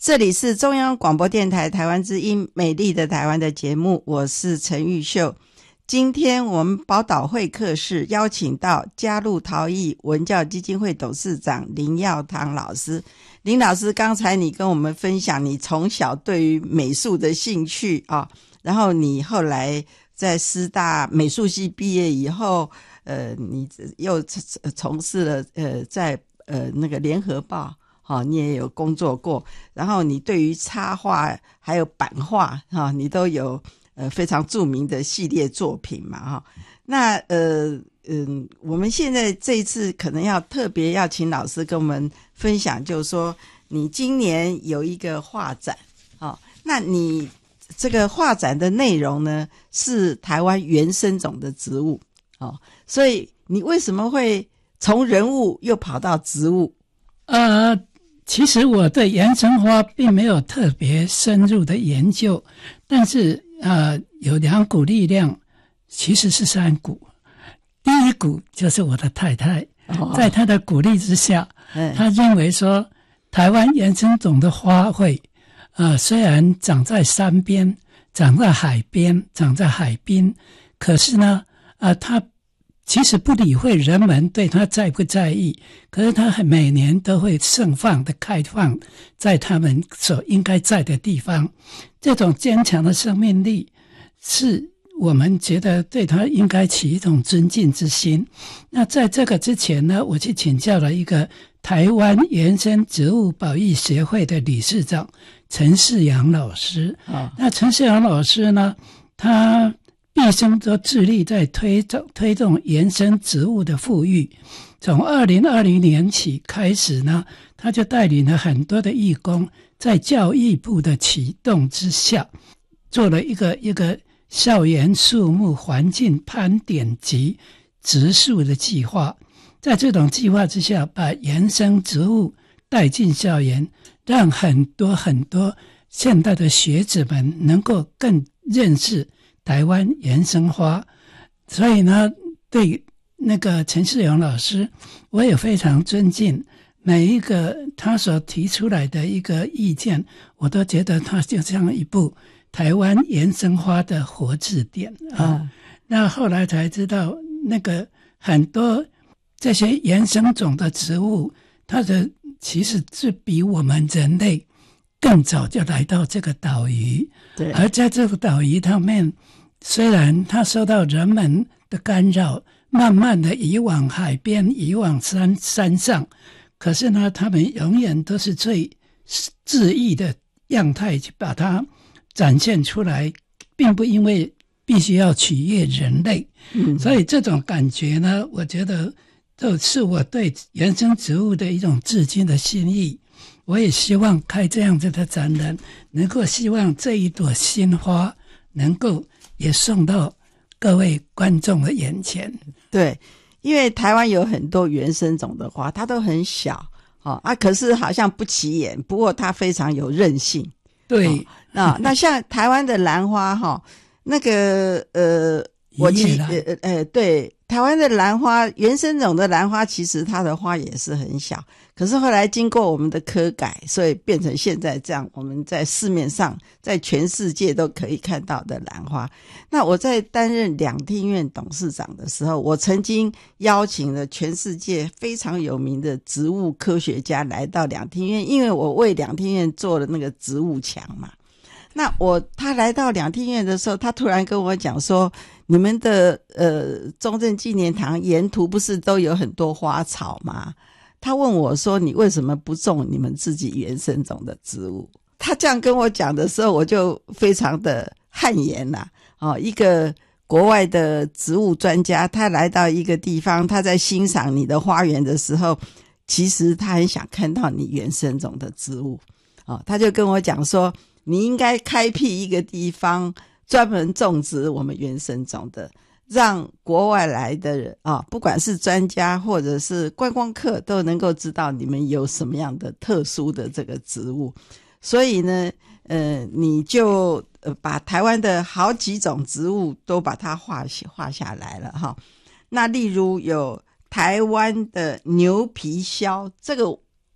这里是中央广播电台台湾之音美丽的台湾的节目，我是陈玉秀。今天我们宝岛会客室邀请到加入陶艺文教基金会董事长林耀堂老师。林老师，刚才你跟我们分享你从小对于美术的兴趣啊，然后你后来在师大美术系毕业以后，你又从事了在那个联合报，你也有工作过，然后你对于插画还有版画你都有非常著名的系列作品嘛那我们现在这一次可能要特别要请老师跟我们分享，就是说你今年有一个画展那你这个画展的内容呢是台湾原生种的植物所以你为什么会从人物又跑到植物？ 其实我对原生花并没有特别深入的研究，但是有2股力量，其实是3股。第一股就是我的太太，在她的鼓励之下，她认为说台湾原生种的花卉虽然长在山边，长在海边，长在海滨，可是呢她其实不理会人们对他在不在意，可是他每年都会盛放的开放在他们所应该在的地方。这种坚强的生命力是我们觉得对他应该起一种尊敬之心。那在这个之前呢，我去请教了一个台湾原生植物保育协会的理事长陈世阳老师。那陈世阳老师呢，他毕生都致力在推动原生植物的富裕。从2020年起开始呢，他就带领了很多的义工，在教育部的启动之下，做了一个校园树木环境攀点及植树的计划。在这种计划之下，把原生植物带进校园，让很多现代的学子们能够更认识台湾原生花。所以呢，对那个陈世阳老师，我也非常尊敬，每一个他所提出来的一个意见，我都觉得他就像一部台湾原生花的活字典那后来才知道，那个很多这些原生种的植物，它的其实是比我们人类更早就来到这个岛屿。对，而在这个岛屿上面，虽然它受到人们的干扰，慢慢的移往海边，移往山上，可是呢，他们永远都是最恣意的样态去把它展现出来，并不因为必须要取悦人类。所以这种感觉呢，我觉得就是我对原生植物的一种至今的心意。我也希望开这样子的展览，能够希望这一朵新花能够也送到各位观众的眼前。 对，因为台湾有很多原生种的花，它都很小可是好像不起眼，不过它非常有韧性。 对那像台湾的兰花那个我对，台湾的兰花，原生种的兰花其实它的花也是很小，可是后来经过我们的科改，所以变成现在这样，我们在市面上在全世界都可以看到的兰花。那我在担任两厅院董事长的时候，我曾经邀请了全世界非常有名的植物科学家来到两厅院，因为我为两厅院做了那个植物墙嘛。那他来到两厅院的时候，他突然跟我讲说，你们的中正纪念堂沿途不是都有很多花草吗？他问我说，你为什么不种你们自己原生种的植物？他这样跟我讲的时候，我就非常的汗颜啦。一个国外的植物专家，他来到一个地方，他在欣赏你的花园的时候，其实他很想看到你原生种的植物。他就跟我讲说，你应该开辟一个地方专门种植我们原生种的，让国外来的人不管是专家或者是观光客都能够知道你们有什么样的特殊的这个植物。所以呢你就把台湾的好几种植物都把它画下来了那例如有台湾的牛皮枭，这个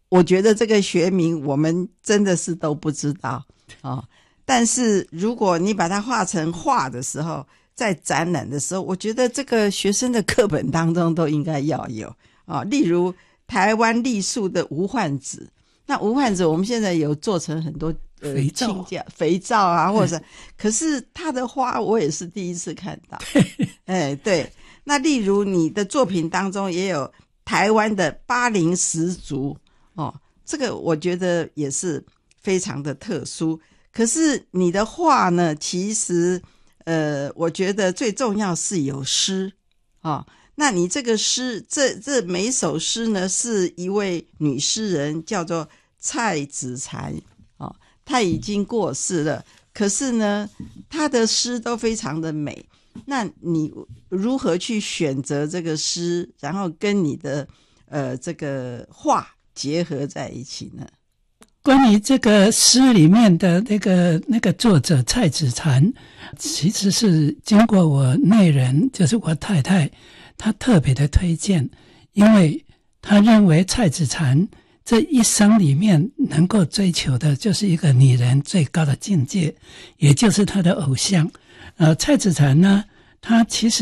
我觉得这个学名我们真的是都不知道哦。但是如果你把它画成画的时候，在展览的时候，我觉得这个学生的课本当中都应该要有啊。例如台湾栗树的无患子，那无患子我们现在有做成很多肥皂啊，或者是可是它的花我也是第一次看到。对。那例如你的作品当中也有台湾的巴陵十足哦，这个我觉得也是非常的特殊。可是你的画呢，其实我觉得最重要是有诗哦。那你这个诗，这每一首诗呢，是一位女诗人叫做蔡子婵哦，她已经过世了，可是呢，她的诗都非常的美。那你如何去选择这个诗，然后跟你的这个画结合在一起呢？ 关于这个诗里面的那个作者蔡子婵，其实是经过我内人，就是我太太，她特别的推荐，因为她认为蔡子婵这一生里面能够追求的就是一个女人最高的境界，也就是她的偶像。蔡子婵呢，她其实